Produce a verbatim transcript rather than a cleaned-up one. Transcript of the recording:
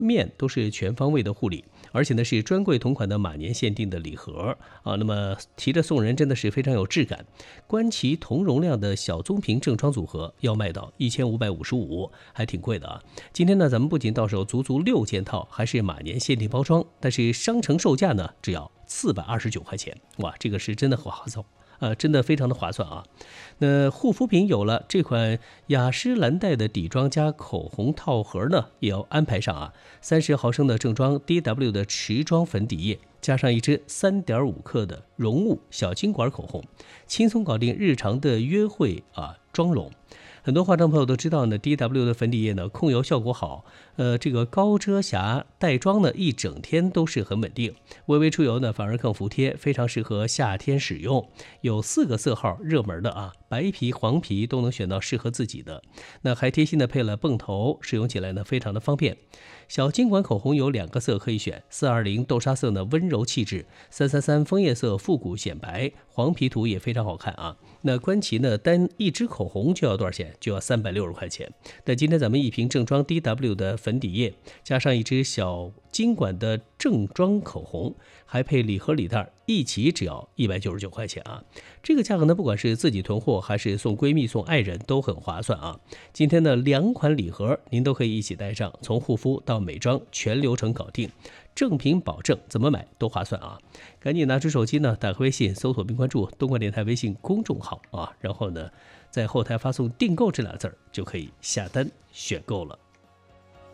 面都是全方位的护理，而且呢是专柜同款的马年限定的礼盒啊。那么提着送人真的是非常有质感。观其同容量的小棕瓶正装组合要卖到一千五百五十五，还挺贵的啊。今天呢，咱们不仅到手足足六件套，还是马年限定包装，但是商城售价呢只要四百二十九块钱，哇，这个是真的很划算。呃，真的非常的划算啊！那护肤品有了，这款雅诗兰黛的底妆加口红套盒呢，也要安排上啊。三十毫升的正装 D W 的持妆粉底液，加上一支三点五克的溶雾小金管口红，轻松搞定日常的约会啊妆容。很多化妆朋友都知道呢 ，D W 的粉底液呢控油效果好，呃，这个高遮瑕带妆呢一整天都是很稳定，微微出油呢反而更服帖，非常适合夏天使用。有四个色号热门的啊，白皮、黄皮都能选到适合自己的。那还贴心的配了泵头，使用起来呢非常的方便。小金管口红有两个色可以选，四二零豆沙色呢温柔气质，三三三枫叶色复古显白，黄皮图也非常好看啊。那观其呢单一支口红就要多少钱？就要三百六十块钱。但今天咱们一瓶正装 D W 的粉底液，加上一支小金管的正装口红，还配礼盒礼袋，一起只要一百九十九块钱啊！这个价格呢，不管是自己囤货还是送闺蜜、送爱人，都很划算啊！今天的两款礼盒，您都可以一起带上，从护肤到美妆，全流程搞定，正品保证，怎么买都划算啊！赶紧拿出手机呢，打开微信，搜索并关注东莞电台微信公众号啊，然后呢，在后台发送订购这俩字儿，就可以下单选购了。